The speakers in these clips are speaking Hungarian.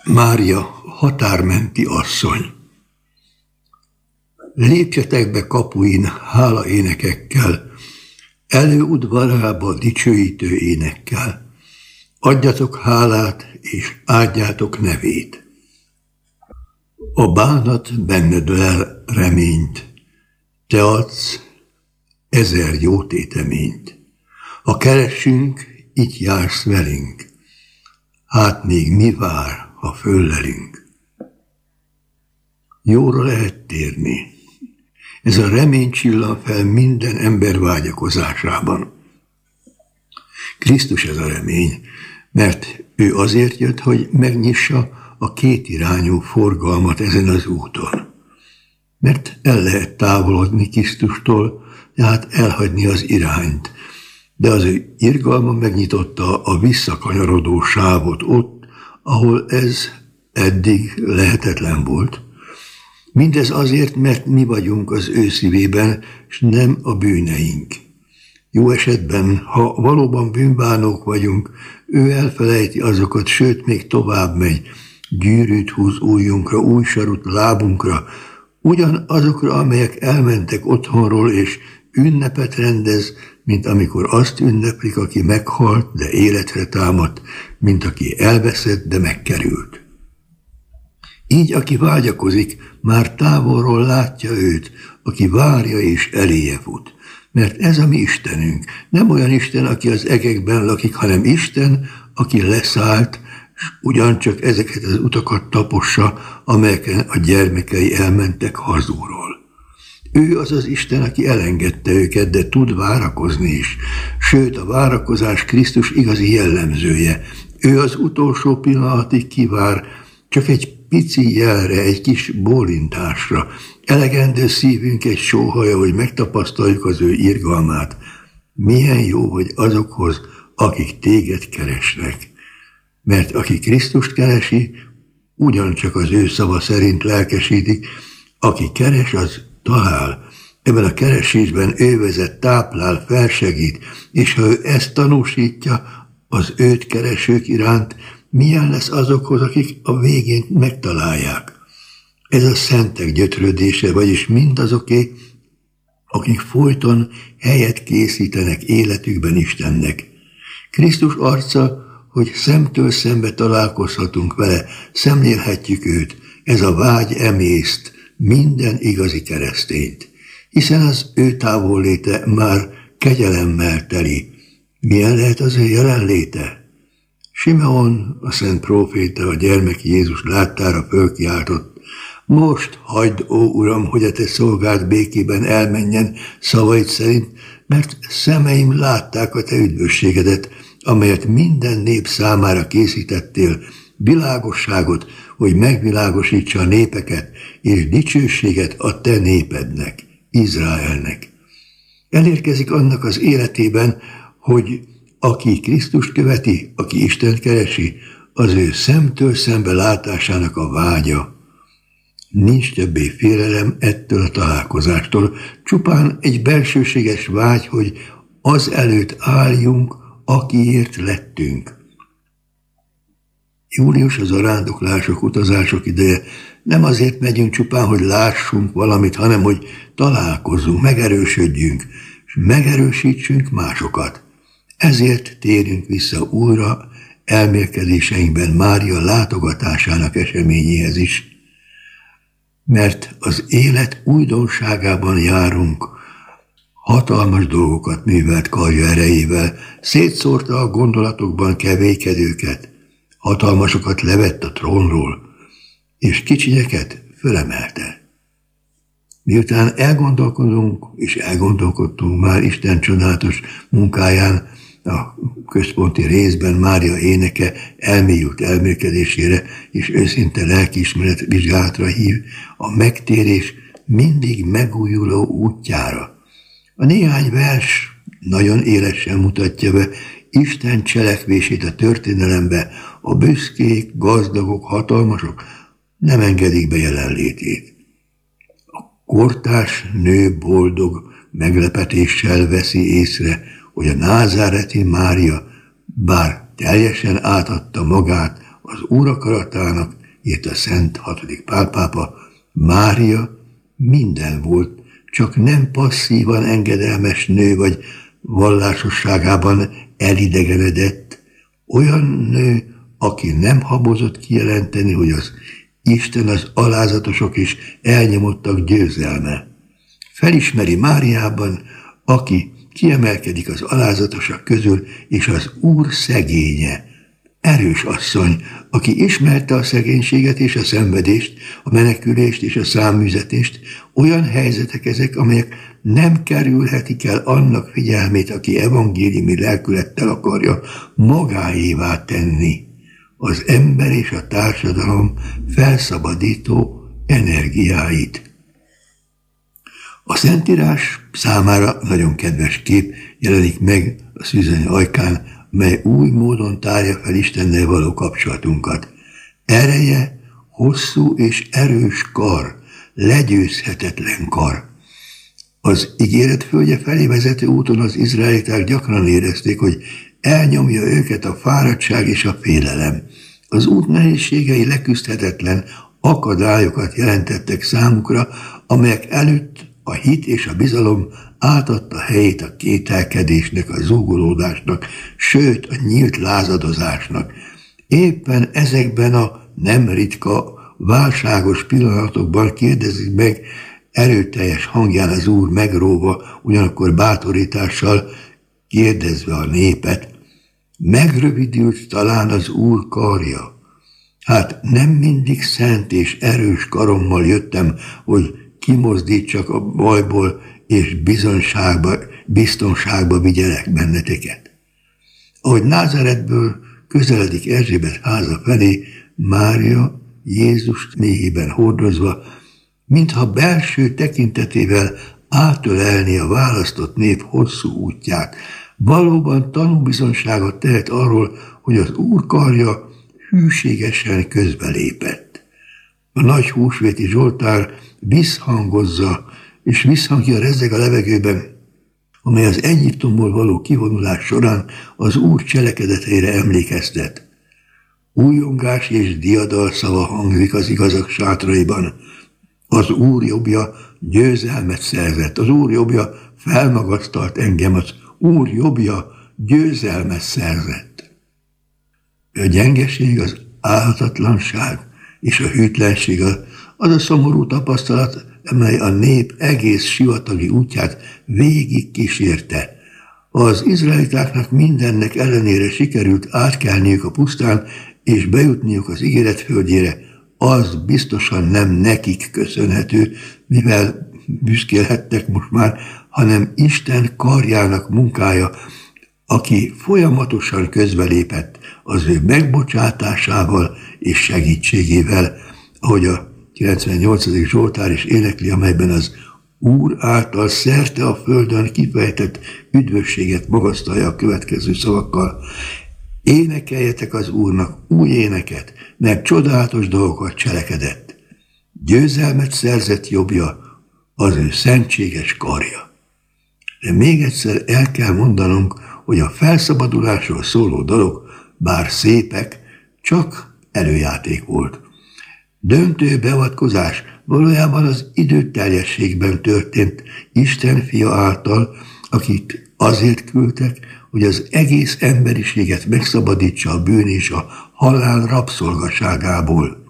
Mária, határmenti asszony. Lépjetek be kapuin hálaénekekkel, előudvarába dicsőítő énekkel. Adjatok hálát és áldjátok nevét. A bánat benned lel reményt, te adsz 1000 jó téteményt. Ha keressünk, itt jársz velünk, hát még mi vár, ha föllelünk. Jóra lehet térni. Ez a remény csillan fel minden ember vágyakozásában. Krisztus ez a remény, mert ő azért jött, hogy megnyissa a kétirányú forgalmat ezen az úton. Mert el lehet távolodni Krisztustól, tehát elhagyni az irányt, de az ő irgalma megnyitotta a visszakanyarodó sávot ott, ahol ez eddig lehetetlen volt. Mindez azért, mert mi vagyunk az ő szívében, és nem a bűneink. Jó esetben, ha valóban bűnbánók vagyunk, ő elfelejti azokat, sőt, még tovább megy, gyűrűt húz ujjunkra, új sarut lábunkra, ugyanazokra, amelyek elmentek otthonról, és ünnepet rendez, mint amikor azt ünneplik, aki meghalt, de életre támadt, mint aki elveszett, de megkerült. Így, aki vágyakozik, már távolról látja őt, aki várja és eléje fut. Mert ez a mi Istenünk, nem olyan Isten, aki az egekben lakik, hanem Isten, aki leszállt, és ugyancsak ezeket az utakat tapossa, amelyeken a gyermekei elmentek hazúról. Ő az az Isten, aki elengedte őket, de tud várakozni is. Sőt, a várakozás Krisztus igazi jellemzője. Ő az utolsó pillanatig kivár, csak egy pici jelre, egy kis bólintásra. Elegendő szívünk egy sóhaja, hogy megtapasztaljuk az ő irgalmát. Milyen jó vagy azokhoz, akik téged keresnek. Mert aki Krisztust keresi, ugyancsak az ő szava szerint lelkesítik, aki keres, az talál. Ebben a keresésben ő vezet, táplál, felsegít, és ha ő ezt tanúsítja az őt keresők iránt, milyen lesz azokhoz, akik a végén megtalálják. Ez a szentek gyötrődése, vagyis mindazoké, akik folyton helyet készítenek életükben Istennek. Krisztus arca, hogy szemtől szembe találkozhatunk vele, szemlélhetjük őt, ez a vágy emészt minden igazi keresztényt, hiszen az ő távolléte már kegyelemmel teli. Milyen lehet az ő jelenléte? Simeon, a szent próféta, a gyermek Jézus láttára fölkiáltott: most hagyd, ó Uram, hogy a te szolgád békében elmenjen szavaid szerint, mert szemeim látták a te üdvösségedet, amelyet minden nép számára készítettél, világosságot, hogy megvilágosítsa a népeket, és dicsőséget a te népednek, Izraelnek. Elérkezik annak az életében, hogy aki Krisztust követi, aki Istent keresi, az ő szemtől szembe látásának a vágya. Nincs többé félelem ettől a találkozástól, csupán egy belsőséges vágy, hogy az előtt álljunk, akiért lettünk. Július az arándoklások, utazások ideje. Nem azért megyünk csupán, hogy lássunk valamit, hanem hogy találkozzunk, megerősödjünk, és megerősítsünk másokat. Ezért térünk vissza újra elmélkedéseinkben Mária látogatásának eseményéhez is. Mert az élet újdonságában járunk, hatalmas dolgokat művelt karja erejével, szétszórta a gondolatokban kevékedőket, hatalmasokat levett a trónról, és kicsinyeket fölemelte. Miután elgondolkodunk, és elgondolkodtunk már Isten csodálatos munkáján, a központi részben Mária éneke elmélyült elmélkedésére és őszinte lelkiismeret vizsgálatra hív a megtérés mindig megújuló útjára. A néhány vers nagyon élesen mutatja be Isten cselekvését a történelembe, a büszkék, gazdagok, hatalmasok nem engedik be jelenlétét. A kortárs nő boldog meglepetéssel veszi észre, hogy a názáreti Mária, bár teljesen átadta magát az Úr akaratának, írta Szent 6. Pál pápa, Mária minden volt, csak nem passzívan engedelmes nő vagy vallásosságában elidegenedett, olyan nő, aki nem habozott kijelenteni, hogy az Isten az alázatosok és elnyomottak győzelme. Felismeri Máriában, aki kiemelkedik az alázatosak közül, és az Úr szegénye, erős asszony, aki ismerte a szegénységet és a szenvedést, a menekülést és a száműzetést, olyan helyzetek ezek, amelyek nem kerülhetik el annak figyelmét, aki evangéliumi lelkülettel akarja magáévá tenni az ember és a társadalom felszabadító energiáit. A Szentírás számára nagyon kedves kép jelenik meg a szűzany ajkán, mely új módon tárja fel Istennel való kapcsolatunkat. Ereje, hosszú és erős kar, legyőzhetetlen kar. Az ígéret földje felé vezető úton az izraeliták gyakran érezték, hogy elnyomja őket a fáradtság és a félelem. Az út nehézségei leküzdhetetlen akadályokat jelentettek számukra, amelyek előtt a hit és a bizalom átadta helyét a kételkedésnek, a zúgolódásnak, sőt a nyílt lázadozásnak. Éppen ezekben a nem ritka, válságos pillanatokban kérdezik meg erőteljes hangján az Úr megróva, ugyanakkor bátorítással kérdezve a népet, megrövidült talán az Úr karja. Hát nem mindig szent és erős karommal jöttem, hogy kimozdítsak a bajból, és biztonságba vigyelek benneteket. Ahogy Názáretből közeledik Erzsébet háza felé, Mária Jézust méhében hordozva, mintha belső tekintetével átölelni a választott nép hosszú útját, valóban tanúbizonyságot tehet arról, hogy az Úr karja hűségesen közbelépett. A nagy húsvéti Zsoltár visszhangozza, és visszhangja rezzeg a levegőben, amely az Egyiptomból való kivonulás során az Úr cselekedeteire emlékeztet. Újongás és diadal szava hangzik az igazak sátraiban. Az Úr jobbja győzelmet szerzett, az Úr jobbja felmagasztalt engem, az Úr jobbja győzelmet szerzett. A gyengeség, az álhatatlanság és a hűtlenség az a szomorú tapasztalat, amely a nép egész sivatagi útját végig kísérte. Az izraelitáknak mindennek ellenére sikerült átkelniük a pusztán és bejutniuk az ígéret földjére, az biztosan nem nekik köszönhető, mivel büszkélhettek most már, hanem Isten karjának munkája, aki folyamatosan közbelépett az ő megbocsátásával és segítségével, ahogy a 98. Zsoltár is énekli, amelyben az Úr által szerte a földön kifejtett üdvösséget magasztalja a következő szavakkal. Énekeljetek az Úrnak új éneket, mert csodálatos dolgokat cselekedett. Győzelmet szerzett jobbja, az ő szentséges karja. De még egyszer el kell mondanunk, hogy a felszabadulásról szóló dalok, bár szépek, csak előjáték volt. Döntő beavatkozás valójában az időteljességben történt Isten fia által, akit azért küldtek, hogy az egész emberiséget megszabadítsa a bűn és a halál rabszolgaságából.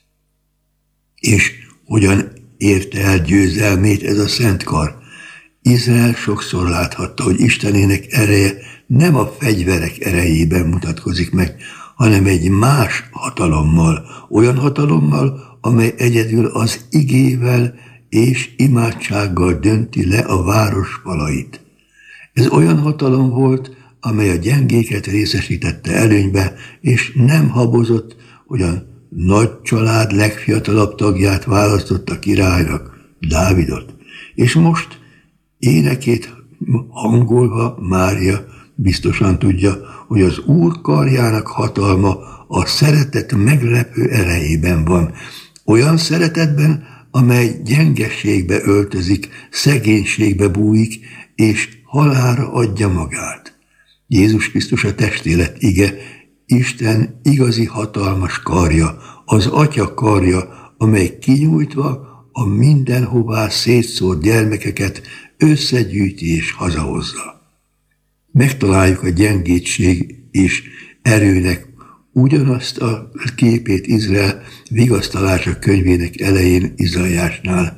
És hogyan érte el győzelmét ez a szent kar? Izrael sokszor láthatta, hogy Istenének ereje nem a fegyverek erejében mutatkozik meg, hanem egy más hatalommal, olyan hatalommal, amely egyedül az igével és imádsággal dönti le a város falait. Ez olyan hatalom volt, amely a gyengéket részesítette előnybe, és nem habozott, hogy a nagy család legfiatalabb tagját választotta királynak, Dávidot. És most énekét hangolva Mária biztosan tudja, hogy az Úr karjának hatalma a szeretet meglepő erejében van. Olyan szeretetben, amely gyengességbe öltözik, szegénységbe bújik, és halálra adja magát. Jézus Krisztus a testélet ige, Isten igazi hatalmas karja, az Atya karja, amely kinyújtva a mindenhová szétszórt gyermekeket összegyűjti és hazahozza. Megtaláljuk a gyengétség és erőnek ugyanazt a képét Izrael vigasztalása könyvének elején Izaiásnál.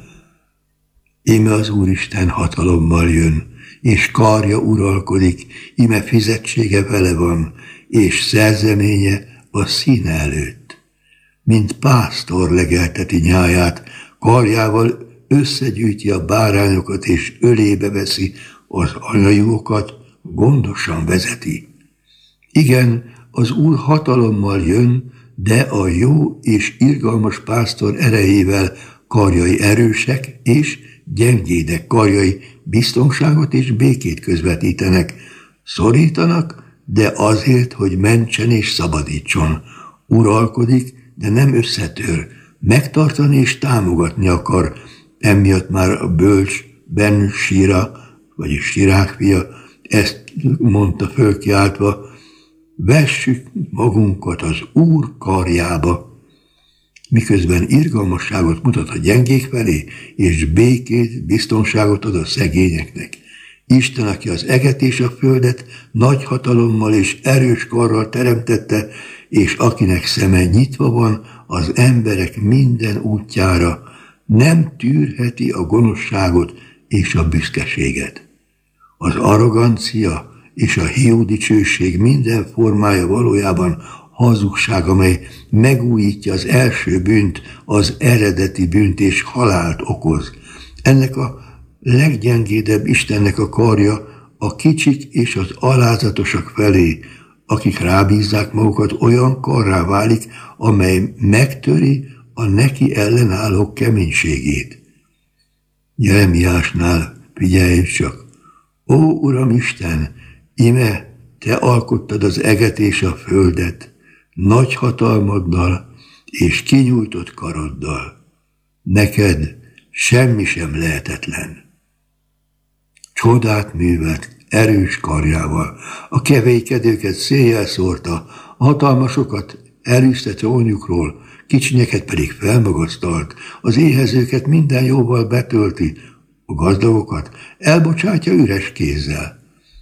Íme az Úristen hatalommal jön, és karja uralkodik, íme fizetsége vele van, és szerzeménye a színe előtt. Mint pásztor legelteti nyáját, karjával összegyűjti a bárányokat, és ölébe veszi az anyajukat, gondosan vezeti. Igen, az Úr hatalommal jön, de a jó és irgalmas pásztor erejével karjai erősek és gyengédek karjai biztonságot és békét közvetítenek, szorítanak, de azért, hogy mentsen és szabadítson. Uralkodik, de nem összetör, megtartani és támogatni akar, emiatt már a bölcs Ben Síra, vagyis Sirák fia, ezt mondta fölkiáltva, vessük magunkat az Úr karjába, miközben irgalmasságot mutat a gyengék felé, és békét, biztonságot ad a szegényeknek. Isten, aki az eget és a földet nagy hatalommal és erős karral teremtette, és akinek szeme nyitva van az emberek minden útjára, nem tűrheti a gonoszságot és a büszkeséget. Az arrogancia és a hiú dicsőség minden formája valójában hazugság, amely megújítja az első bűnt, az eredeti bűnt és halált okoz. Ennek a leggyengédebb Istennek a karja a kicsik és az alázatosak felé, akik rábízzák magukat, olyan karrá válik, amely megtöri a neki ellenállók keménységét. Jeremiásnál figyelj csak! Ó, Uram Isten, ime te alkottad az eget és a földet, nagy hatalmaddal és kinyújtott karoddal. Neked semmi sem lehetetlen. Csodát művelt erős karjával, a kevélykedőket széjjel szórta, a hatalmasokat elűzte trónjukról, kicsinyeket pedig felmagasztalt, az éhezőket minden jóval betölti, a gazdagokat elbocsátja üres kézzel.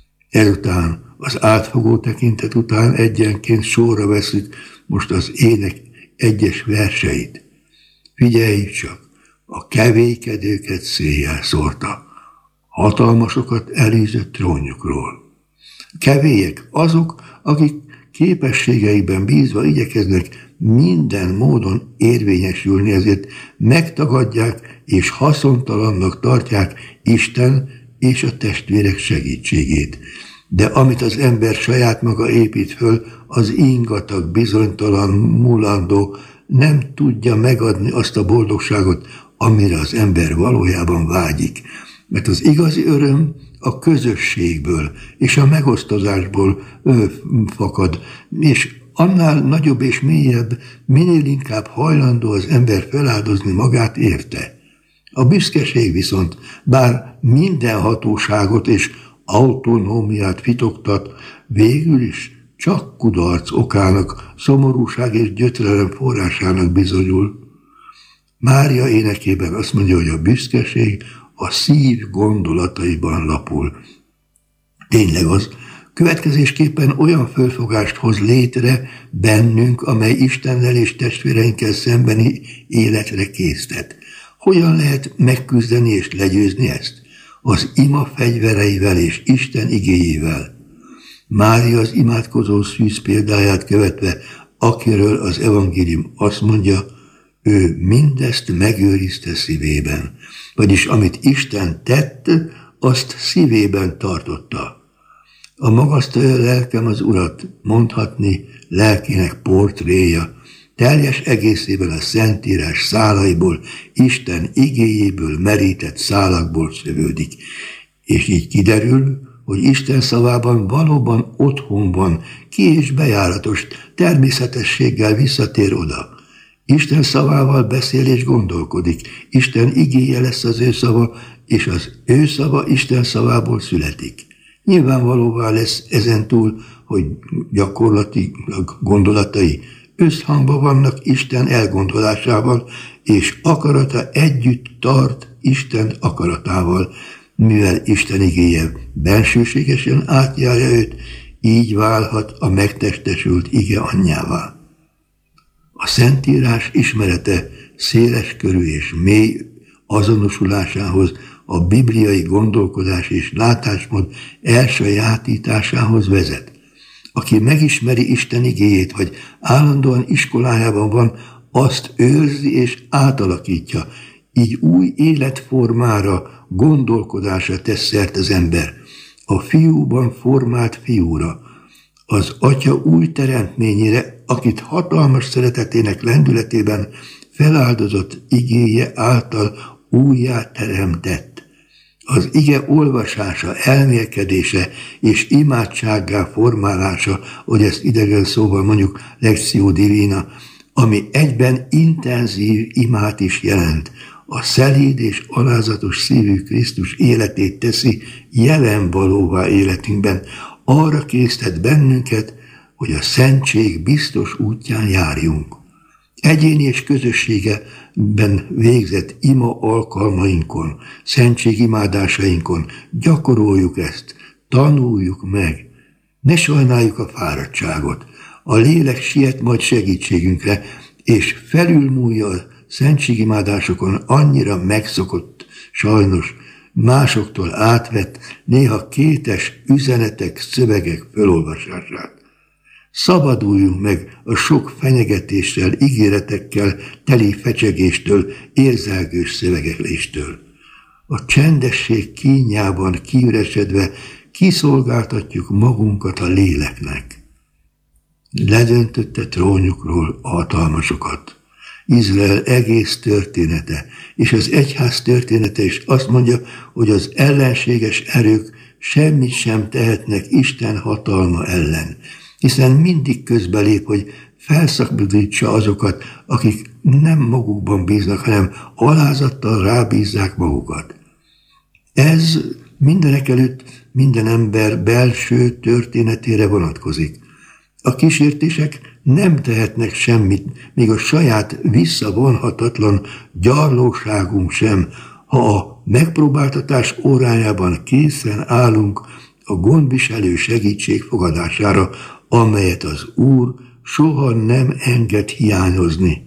Ezután, az átfogó tekintet után egyenként sorra veszük most az ének egyes verseit. Figyelj csak, a kevélykedőket széjjel szórta, hatalmasokat elűzött trónjukról. Kevélyek azok, akik képességeikben bízva igyekeznek minden módon érvényesülni, ezért megtagadják és haszontalannak tartják Isten és a testvérek segítségét. De amit az ember saját maga épít föl, az ingatag, bizonytalan, mulandó, nem tudja megadni azt a boldogságot, amire az ember valójában vágyik. Mert az igazi öröm a közösségből és a megosztozásból fakad, és annál nagyobb és mélyebb, minél inkább hajlandó az ember feláldozni magát érte. A büszkeség viszont, bár minden hatóságot és autonómiát fitoktat, végül is csak kudarc okának, szomorúság és gyötrelem forrásának bizonyul. Mária énekében azt mondja, hogy a büszkeség a szív gondolataiban lapul. Tényleg az, következésképpen olyan fölfogást hoz létre bennünk, amely Istennel és testvéreinkkel szembeni életre késztet. Hogyan lehet megküzdeni és legyőzni ezt? Az ima fegyvereivel és Isten igéjével. Mária az imádkozó szűz példáját követve, akiről az evangélium azt mondja, ő mindezt megőrizte szívében, vagyis amit Isten tett, azt szívében tartotta. A magasztalja lelkem az Urat, mondhatni lelkének portréja, teljes egészében a Szentírás szálaiból, Isten igéjéből merített szálakból szövődik. És így kiderül, hogy Isten szavában valóban otthon van, ki és bejáratos, természetességgel visszatér oda. Isten szavával beszél és gondolkodik, Isten igéje lesz az ő szava, és az ő szava Isten szavából születik. Nyilvánvalóvá lesz ezentúl, hogy gyakorlati gondolatai összhangban vannak Isten elgondolásával, és akarata együtt tart Isten akaratával, mivel Isten igéje bensőségesen átjárja őt, így válhat a megtestesült ige anyjává. A Szentírás ismerete széles körű és mély azonosulásához, a bibliai gondolkodás és látásmód elsajátításához vezet. Aki megismeri Isten igéjét, vagy állandóan iskolájában van, azt őrzi és átalakítja, így új életformára, gondolkodásra tesz szert az ember. A fiúban formált fiúra, az Atya új teremtményére, akit hatalmas szeretetének lendületében feláldozott igéje által újjá teremtett. Az ige olvasása, elmélkedése és imádsággá formálása, hogy ezt idegen szóval mondjuk lectio divina, ami egyben intenzív imát is jelent. A szelíd és alázatos szívű Krisztus életét teszi jelen valóvá életünkben, arra késztet bennünket, hogy a szentség biztos útján járjunk. Egyéni és közösségeben végzett ima alkalmainkon, szentségimádásainkon gyakoroljuk ezt, tanuljuk meg. Ne sajnáljuk a fáradtságot. A lélek siet majd segítségünkre, és felülmúlja a szentségimádásokon annyira megszokott, sajnos másoktól átvett, néha kétes üzenetek, szövegek felolvasását. Szabaduljunk meg a sok fenyegetéssel, ígéretekkel teli fecsegéstől, érzelgős szövegeléstől. A csendesség kínjában kiüresedve kiszolgáltatjuk magunkat a léleknek. Ledöntötte trónjukról a hatalmasokat. Izrael egész története, és az egyház története is azt mondja, hogy az ellenséges erők semmit sem tehetnek Isten hatalma ellen, hiszen mindig közbelép, hogy felszabadítsa azokat, akik nem magukban bíznak, hanem alázattal rábízzák magukat. Ez mindenekelőtt minden ember belső történetére vonatkozik. A kísértések nem tehetnek semmit, még a saját visszavonhatatlan gyarlóságunk sem, ha a megpróbáltatás órájában készen állunk a gondviselő segítség fogadására, amelyet az Úr soha nem enged hiányozni.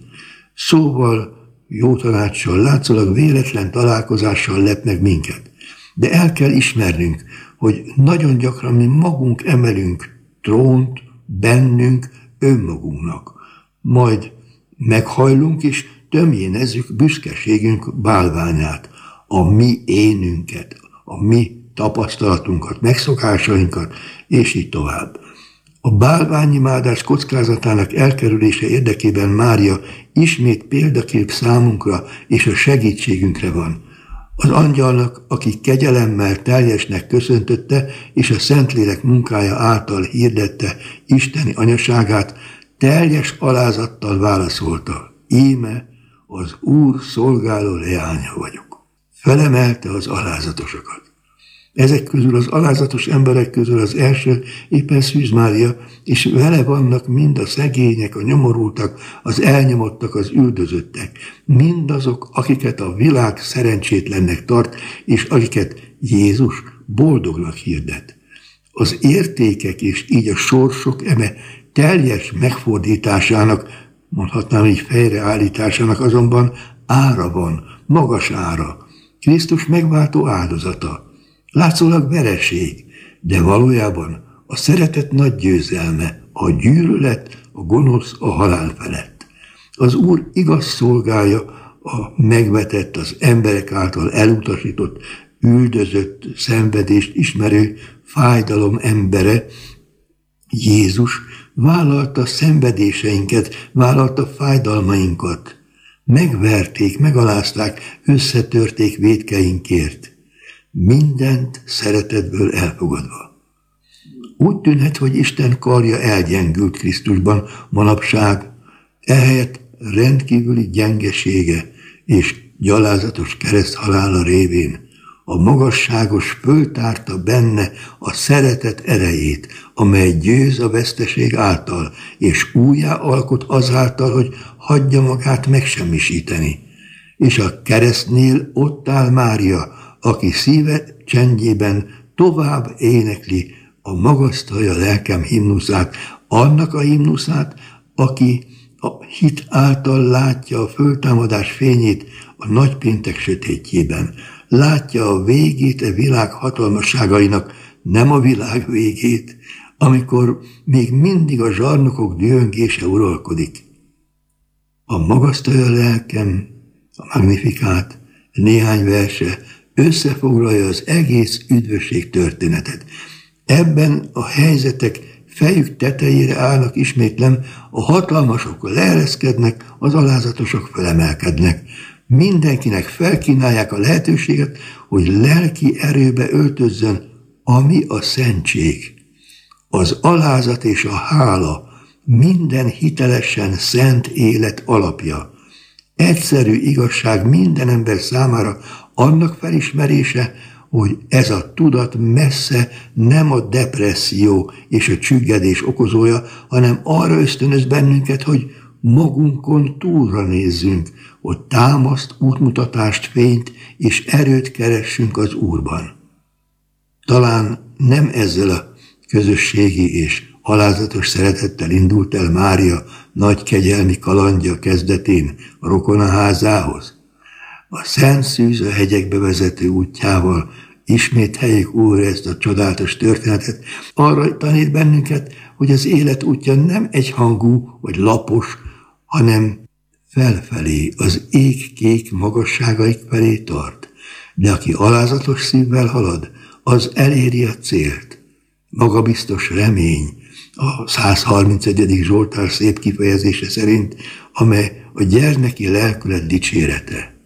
Szóval jó tanácssal, látszólag véletlen találkozással lep meg minket. De el kell ismernünk, hogy nagyon gyakran mi magunk emelünk trónt bennünk önmagunknak. Majd meghajlunk és tömjénezzük büszkeségünk bálványát, a mi énünket, a mi tapasztalatunkat, megszokásainkat, és így tovább. A bálványimádás kockázatának elkerülése érdekében Mária ismét példakép számunkra és a segítségünkre van. Az angyalnak, aki kegyelemmel teljesnek köszöntötte, és a Szentlélek munkája által hirdette isteni anyaságát, teljes alázattal válaszolta: íme, az Úr szolgáló leánya vagyok. Felemelte az alázatosokat. Ezek közül, az alázatos emberek közül az első éppen Szűz Mária, és vele vannak mind a szegények, a nyomorultak, az elnyomottak, az üldözöttek, mindazok, akiket a világ szerencsétlennek tart, és akiket Jézus boldognak hirdet. Az értékek és így a sorsok eme teljes megfordításának, mondhatnám így fejreállításának azonban ára van, magas ára. Krisztus megváltó áldozata. Látszólag vereség, de valójában a szeretet nagy győzelme, a gyűlölet, a gonosz a halál felett. Az Úr igaz szolgálja a megvetett, az emberek által elutasított, üldözött, szenvedést ismerő fájdalom embere. Jézus vállalta szenvedéseinket, vállalta fájdalmainkat. Megverték, megalázták, összetörték vétkeinkért. Mindent szeretetből elfogadva. Úgy tűnhet, hogy Isten karja elgyengült Krisztusban manapság, ehelyett rendkívüli gyengesége és gyalázatos kereszthalála révén A magasságos föltárta benne a szeretet erejét, amely győz a veszteség által, és újjá alkot azáltal, hogy hagyja magát megsemmisíteni. És a keresztnél ott áll Mária, aki szíve csendjében tovább énekli a magasztalja lelkem himnuszát, annak a himnuszát, aki a hit által látja a föltámadás fényét a nagypéntek sötétjében. Látja a végét a világ hatalmasságainak, nem a világ végét, amikor még mindig a zsarnokok dühöngése uralkodik. A magasztalja lelkem, a Magnifikát, néhány verse összefoglalja az egész üdvösség történetet. Ebben a helyzetek fejük tetejére állnak, ismétlem, a hatalmasok leereszkednek, az alázatosok felemelkednek. Mindenkinek felkínálják a lehetőséget, hogy lelki erőbe öltözzön, ami a szentség. Az alázat és a hála minden hitelesen szent élet alapja. Egyszerű igazság minden ember számára annak felismerése, hogy ez a tudat messze nem a depresszió és a csüggedés okozója, hanem arra ösztönöz bennünket, hogy magunkon túlra nézzünk, hogy támaszt, útmutatást, fényt és erőt keressünk az Úrban. Talán nem ezzel a közösségi és alázatos szeretettel indult el Mária nagy kegyelmi kalandja kezdetén a rokonaházához. A Szent Szűz a hegyekbe vezető útjával ismét helyeljük újra ezt a csodálatos történetet. Arra tanít bennünket, hogy az élet útja nem egyhangú vagy lapos, hanem felfelé, az ég-kék magasságaik felé tart. De aki alázatos szívvel halad, az eléri a célt. Magabiztos remény, a 131. Zsoltár szép kifejezése szerint, amely a gyermeki lelkület dicsérete.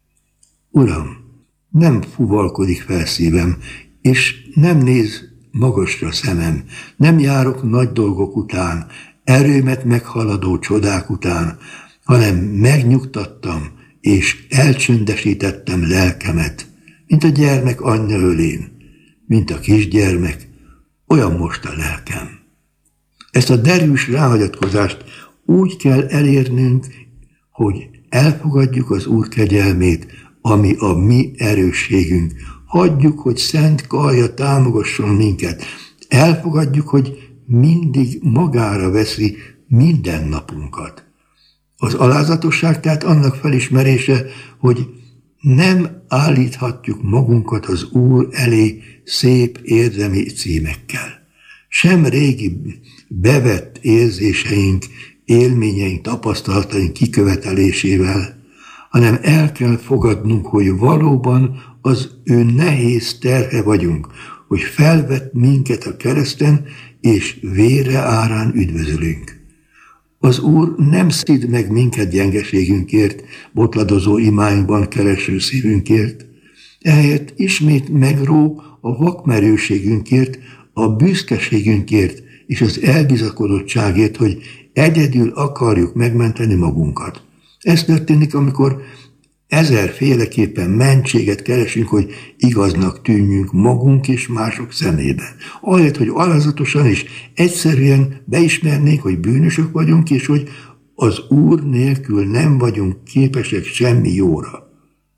Uram, nem fuvalkodik fel szívem, és nem néz magasra szemem, nem járok nagy dolgok után, erőmet meghaladó csodák után, hanem megnyugtattam és elcsöndesítettem lelkemet, mint a gyermek anyja ölén, mint a kisgyermek, olyan most a lelkem. Ezt a derűs ráhagyatkozást úgy kell elérnünk, hogy elfogadjuk az Úr kegyelmét, ami a mi erősségünk. Hagyjuk, hogy szent karja támogasson minket. Elfogadjuk, hogy mindig magára veszi minden napunkat. Az alázatosság tehát annak felismerése, hogy nem állíthatjuk magunkat az Úr elé szép érdemi címekkel. Sem régi bevett érzéseink, élményeink, tapasztalataink kikövetelésével, hanem el kell fogadnunk, hogy valóban az ő nehéz terhe vagyunk, hogy felvett minket a kereszten, és vére árán üdvözölünk. Az Úr nem szid meg minket gyengeségünkért, botladozó imáinkban kereső szívünkért, ehelyett ismét megró a vakmerőségünkért, a büszkeségünkért és az elbizakodottságért, hogy egyedül akarjuk megmenteni magunkat. Ez történik, amikor ezerféleképpen mentséget keresünk, hogy igaznak tűnjünk magunk és mások szemében. Ahelyett, hogy alázatosan és egyszerűen beismernénk, hogy bűnösök vagyunk, és hogy az Úr nélkül nem vagyunk képesek semmi jóra.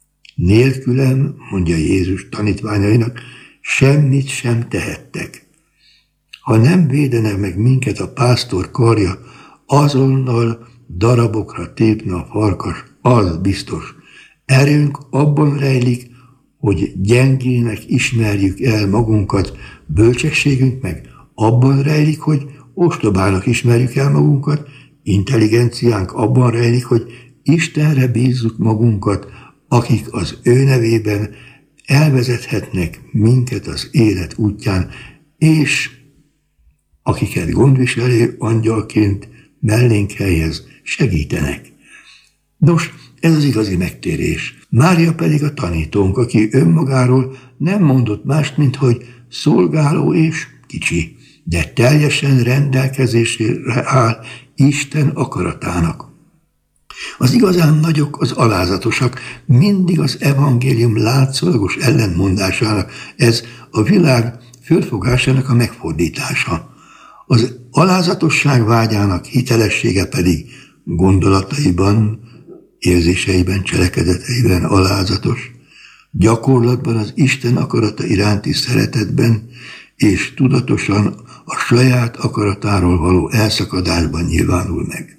Nélkülem, mondja Jézus tanítványainak, semmit sem tehettek. Ha nem védene meg minket a pásztor karja, azonnal darabokra tépne a farkas, az biztos. Erőnk abban rejlik, hogy gyengének ismerjük el magunkat, bölcsességünk meg abban rejlik, hogy ostobának ismerjük el magunkat, intelligenciánk abban rejlik, hogy Istenre bízzuk magunkat, akik az ő nevében elvezethetnek minket az élet útján, és akiket gondviselő angyalként mellénk helyez, segítenek. Nos, ez az igazi megtérés. Mária pedig a tanítónk, aki önmagáról nem mondott mást, mint hogy szolgáló és kicsi, de teljesen rendelkezésére áll Isten akaratának. Az igazán nagyok az alázatosak, mindig az evangélium látszólagos ellentmondásának, ez a világ fölfogásának a megfordítása. Az alázatosság vágyának hitelessége pedig gondolataiban, érzéseiben, cselekedeteiben alázatos, gyakorlatban az Isten akarata iránti szeretetben és tudatosan a saját akaratáról való elszakadásban nyilvánul meg.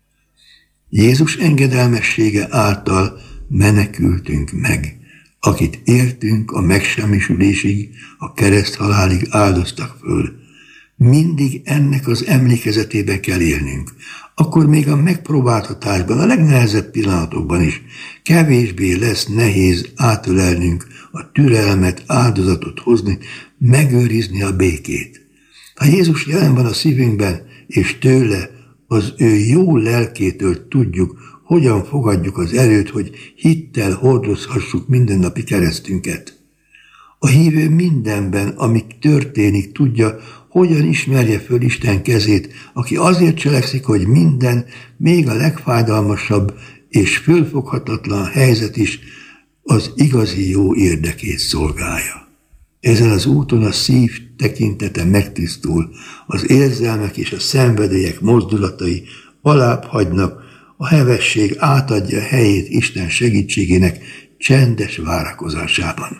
Jézus engedelmessége által menekültünk meg, akit értünk a megsemmisülésig, a kereszthalálig áldoztak föl. Mindig ennek az emlékezetében kell élnünk. Akkor még a megpróbáltatásban, a legnehezebb pillanatokban is kevésbé lesz nehéz átölelnünk a türelmet, áldozatot hozni, megőrizni a békét. Ha Jézus jelen van a szívünkben, és tőle, az ő jó lelkétől tudjuk, hogyan fogadjuk az erőt, hogy hittel hordozhassuk mindennapi keresztünket. A hívő mindenben, ami történik, tudja, hogyan ismerje föl Isten kezét, aki azért cselekszik, hogy minden, még a legfájdalmasabb és fölfoghatatlan helyzet is az igazi jó érdekét szolgálja. Ezen az úton a szív tekintete megtisztul, az érzelmek és a szenvedélyek mozdulatai alább hagynak, a hevesség átadja helyét Isten segítségének csendes várakozásában.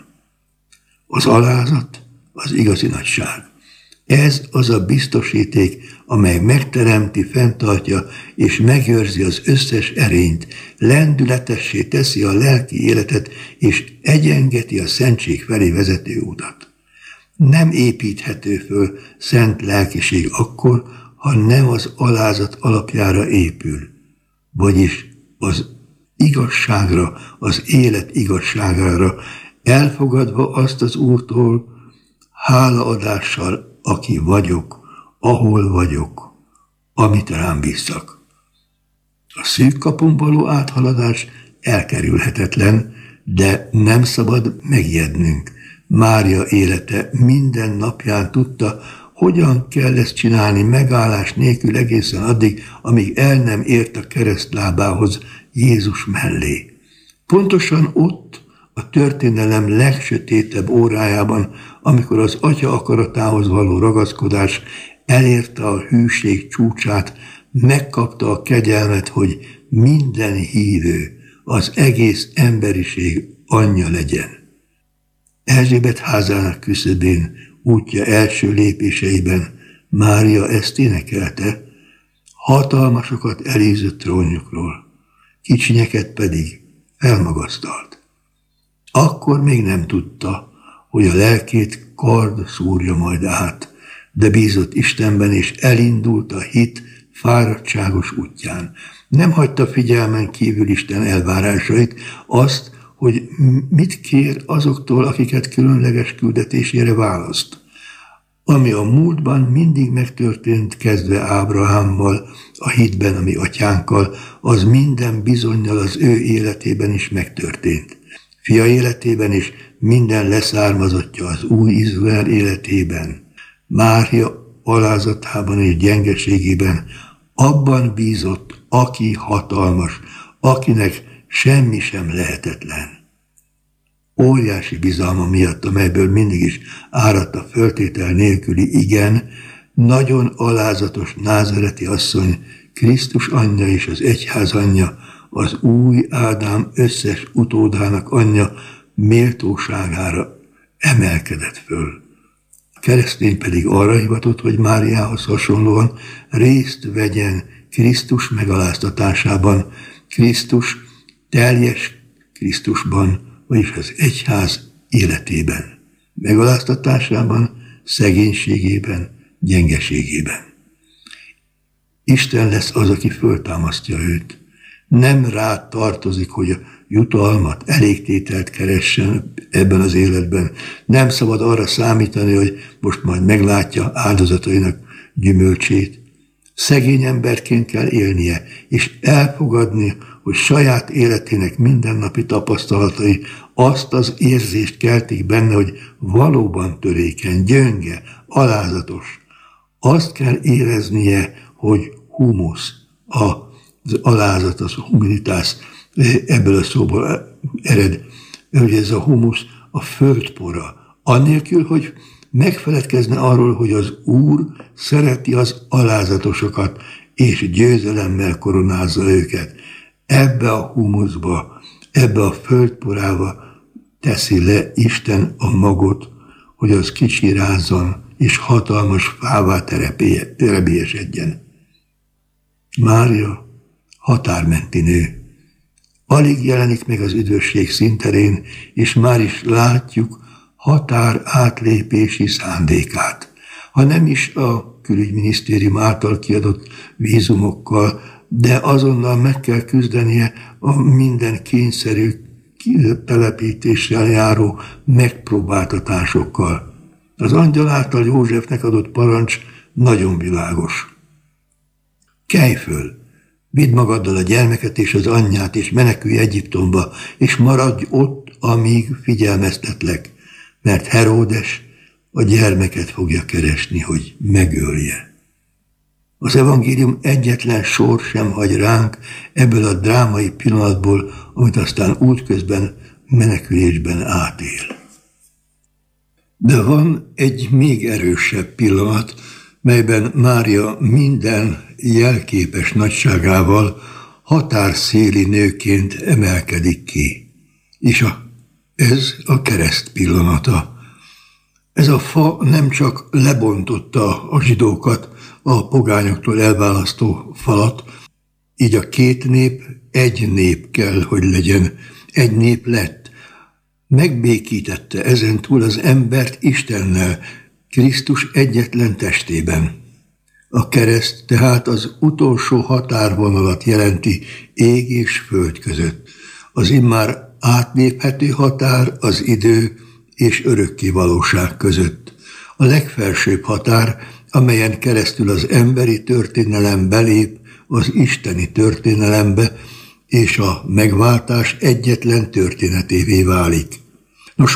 Az alázat az igazi nagyság. Ez az a biztosíték, amely megteremti, fenntartja és megőrzi az összes erényt, lendületessé teszi a lelki életet és egyengeti a szentség felé vezető utat. Nem építhető föl szent lelkiség akkor, ha nem az alázat alapjára épül, vagyis az igazságra, az élet igazságára, elfogadva azt az Úrtól, hálaadással, aki vagyok, ahol vagyok, amit rám bíztak. A szűk kapun való áthaladás elkerülhetetlen, de nem szabad megijednünk. Mária élete minden napján tudta, hogyan kell ezt csinálni megállás nélkül egészen addig, amíg el nem ért a keresztlábához, Jézus mellé. Pontosan ott, a történelem legsötétebb órájában, amikor az Atya akaratához való ragaszkodás elérte a hűség csúcsát, megkapta a kegyelmet, hogy minden hívő, az egész emberiség anyja legyen. Erzsébet házának küszöbén, útja első lépéseiben Mária ezt énekelte, hatalmasokat elűzött trónjukról, kicsinyeket pedig felmagasztalt. Akkor még nem tudta, hogy a lelkét kard szúrja majd át, de bízott Istenben, és elindult a hit fáradtságos útján. Nem hagyta figyelmen kívül Isten elvárásait, azt, hogy mit kér azoktól, akiket különleges küldetésére választ. Ami a múltban mindig megtörtént, kezdve Ábrahámmal, a hitben, ami atyánkkal, az minden bizonnyal az ő életében is megtörtént. Fia életében is, minden leszármazottja az új Izrael életében. Mária alázatában és gyengeségében abban bízott, aki hatalmas, akinek semmi sem lehetetlen. Óriási bizalma miatt, amelyből mindig is áradt a föltétel nélküli igen, nagyon alázatos názareti asszony, Krisztus anyja és az egyház anyja, az új Ádám összes utódának anyja méltóságára emelkedett föl. A keresztény pedig arra hivatott, hogy Máriához hasonlóan részt vegyen Krisztus megaláztatásában, Krisztus teljes Krisztusban, vagyis az egyház életében, megaláztatásában, szegénységében, gyengeségében. Isten lesz az, aki föltámasztja őt. Nem rá tartozik, hogy a jutalmat, elégtételt keressen ebben az életben. Nem szabad arra számítani, hogy most majd meglátja áldozatainak gyümölcsét. Szegény emberként kell élnie, és elfogadni, hogy saját életének mindennapi tapasztalatai azt az érzést keltik benne, hogy valóban törékeny, gyönge, alázatos. Azt kell éreznie, hogy humusz, a az alázat, az humilitas, ebből a szóból ered, hogy ez a humusz a földpora, annélkül, hogy megfeledkezne arról, hogy az Úr szereti az alázatosokat, és győzelemmel koronázza őket. Ebbe a humuszba, ebbe a földporába teszi le Isten a magot, hogy az kicsirázzon, és hatalmas fává terebélyesedjen. Mária határmenti nő. Alig jelenik meg az üdvösség színterén, és már is látjuk határ átlépési szándékát. Ha nem is a külügyminisztérium által kiadott vízumokkal, de azonnal meg kell küzdenie a minden kényszerű telepítéssel járó megpróbáltatásokkal. Az angyal által Józsefnek adott parancs nagyon világos. Kelj föl, vidd magaddal a gyermeket és az anyját, és menekülj Egyiptomba, és maradj ott, amíg figyelmeztetlek, mert Heródes a gyermeket fogja keresni, hogy megölje. Az evangélium egyetlen sor sem hagy ránk ebből a drámai pillanatból, amit aztán útközben menekülésben átél. De van egy még erősebb pillanat, melyben Mária minden jelképes nagyságával határszéli nőként emelkedik ki. És ez a kereszt pillanata. Ez a fa nem csak lebontotta a zsidókat, a pogányoktól elválasztó falat, így a két nép egy nép kell, hogy legyen, egy nép lett. Megbékítette ezentúl az embert Istennel, Krisztus egyetlen testében. A kereszt tehát az utolsó határvonalat jelenti ég és föld között. Az immár átléphető határ az idő és örökké valóság között. A legfelsőbb határ, amelyen keresztül az emberi történelem belép az isteni történelembe, és a megváltás egyetlen történetévé válik.